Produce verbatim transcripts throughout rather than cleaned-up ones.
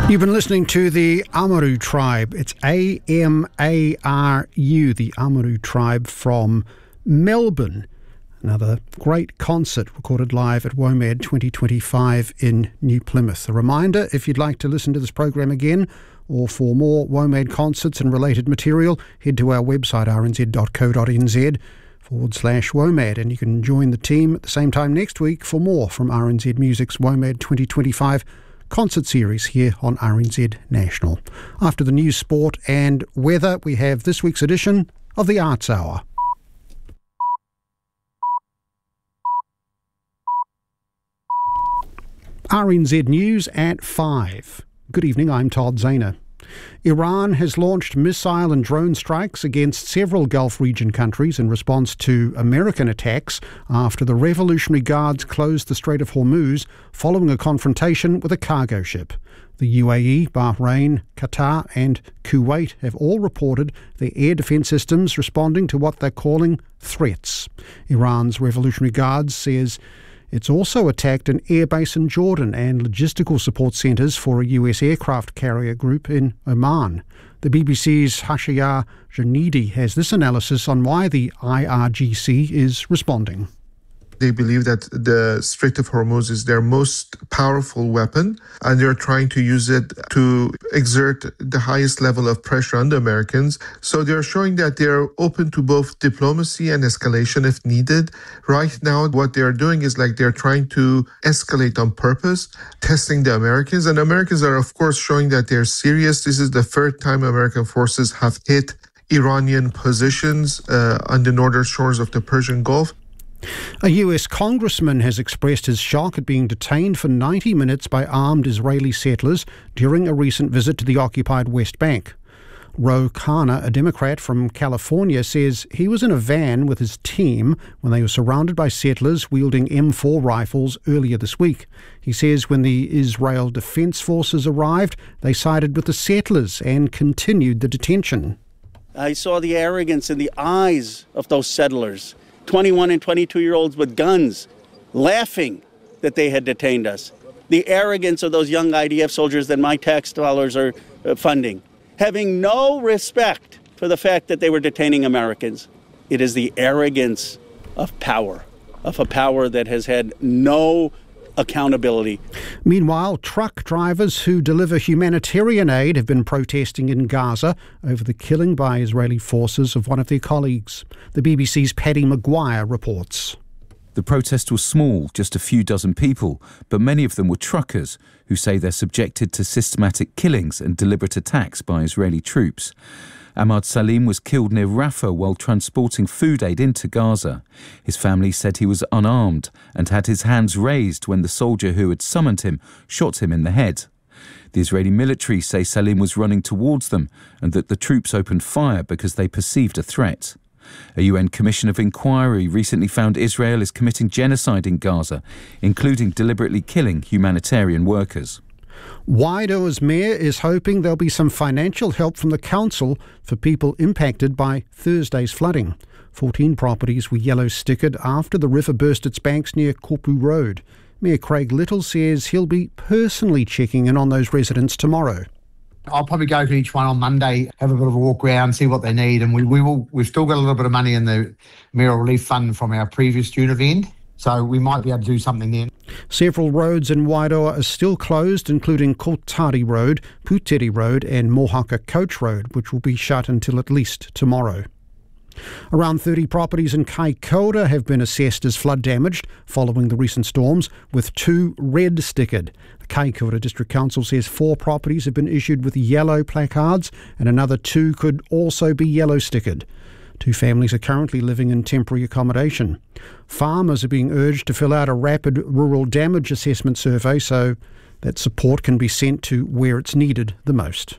You've been listening to the Amaru Tribe. It's A M A R U, the Amaru Tribe from Melbourne. Another great concert recorded live at WOMAD twenty twenty-five in New Plymouth. A reminder, if you'd like to listen to this program again or for more WOMAD concerts and related material, head to our website r n z dot co dot n z forward slash WOMAD, and you can join the team at the same time next week for more from R N Z Music's WOMAD twenty twenty-five concert series here on R N Z National. After the news, sport and weather, we have this week's edition of the Arts Hour. R N Z News at five. Good evening, I'm Todd Zahner. Iran has launched missile and drone strikes against several Gulf region countries in response to American attacks after the Revolutionary Guards closed the Strait of Hormuz following a confrontation with a cargo ship. The U A E, Bahrain, Qatar and Kuwait have all reported their air defence systems responding to what they're calling threats. Iran's Revolutionary Guards says it's also attacked an airbase in Jordan and logistical support centres for a U S aircraft carrier group in Oman. The B B C's Hashiyar Janidi has this analysis on why the I R G C is responding. They believe that the Strait of Hormuz is their most powerful weapon, and they're trying to use it to exert the highest level of pressure on the Americans. So they're showing that they're open to both diplomacy and escalation if needed. Right now, what they're doing is like they're trying to escalate on purpose, testing the Americans. And Americans are, of course, showing that they're serious. This is the third time American forces have hit Iranian positions uh, on the northern shores of the Persian Gulf. A U S congressman has expressed his shock at being detained for ninety minutes by armed Israeli settlers during a recent visit to the occupied West Bank. Ro Khanna, a Democrat from California, says he was in a van with his team when they were surrounded by settlers wielding M four rifles earlier this week. He says when the Israel Defense Forces arrived, they sided with the settlers and continued the detention. I saw the arrogance in the eyes of those settlers. twenty-one and twenty-two-year-olds with guns, laughing that they had detained us. The arrogance of those young I D F soldiers that my tax dollars are uh, funding, having no respect for the fact that they were detaining Americans. It is the arrogance of power, of a power that has had no accountability. Meanwhile, truck drivers who deliver humanitarian aid have been protesting in Gaza over the killing by Israeli forces of one of their colleagues. The B B C's Paddy Maguire reports. The protest was small, just a few dozen people, but many of them were truckers who say they're subjected to systematic killings and deliberate attacks by Israeli troops. Ahmad Salim was killed near Rafah while transporting food aid into Gaza. His family said he was unarmed and had his hands raised when the soldier who had summoned him shot him in the head. The Israeli military say Salim was running towards them and that the troops opened fire because they perceived a threat. A U N Commission of Inquiry recently found Israel is committing genocide in Gaza, including deliberately killing humanitarian workers. Waidoa's mayor is hoping there'll be some financial help from the council for people impacted by Thursday's flooding. Fourteen properties were yellow-stickered after the river burst its banks near Kopu Road. Mayor Craig Little says he'll be personally checking in on those residents tomorrow. I'll probably go to each one on Monday, have a bit of a walk around, see what they need, and we, we will. We've still got a little bit of money in the Mayoral Relief Fund from our previous June event, so we might be able to do something then. Several roads in Waidoa are still closed, including Kotari Road, Puteri Road and Mohaka Coach Road, which will be shut until at least tomorrow. Around thirty properties in Kaikoura have been assessed as flood damaged following the recent storms, with two red stickered. The Kaikoura District Council says four properties have been issued with yellow placards and another two could also be yellow stickered. Two families are currently living in temporary accommodation. Farmers are being urged to fill out a rapid rural damage assessment survey so that support can be sent to where it's needed the most.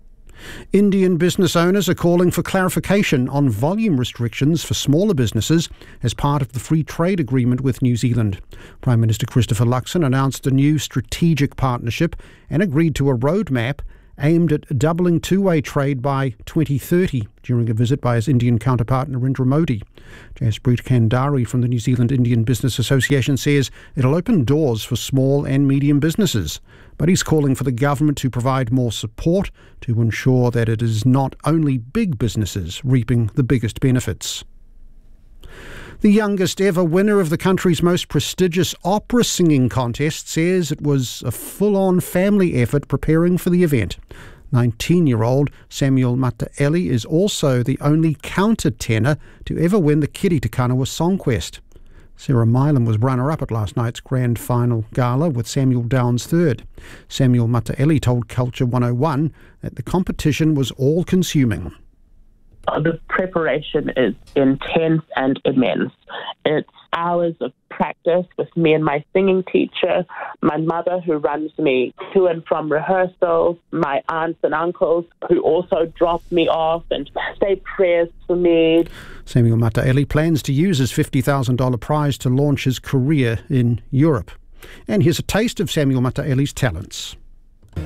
Indian business owners are calling for clarification on volume restrictions for smaller businesses as part of the free trade agreement with New Zealand. Prime Minister Christopher Luxon announced a new strategic partnership and agreed to a roadmap aimed at doubling two-way trade by twenty thirty during a visit by his Indian counterpart Narendra Modi. Jaspreet Kandari from the New Zealand Indian Business Association says it'll open doors for small and medium businesses, but he's calling for the government to provide more support to ensure that it is not only big businesses reaping the biggest benefits. The youngest ever winner of the country's most prestigious opera singing contest says it was a full-on family effort preparing for the event. nineteen-year-old Samuel Mataele is also the only countertenor to ever win the Kiri Te Kanawa Song Quest. Sarah Milam was runner-up at last night's grand final gala, with Samuel Downs third. Samuel Mataele told Culture one oh one that the competition was all-consuming. The preparation is intense and immense. It's hours of practice with me and my singing teacher, my mother who runs me to and from rehearsals, my aunts and uncles who also drop me off and say prayers for me. Samuel Mataele plans to use his fifty thousand dollars prize to launch his career in Europe. And here's a taste of Samuel Mataele's talents.